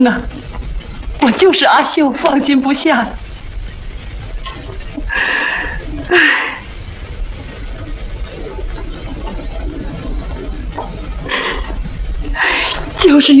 啊，我就是阿秀放心不下的。就是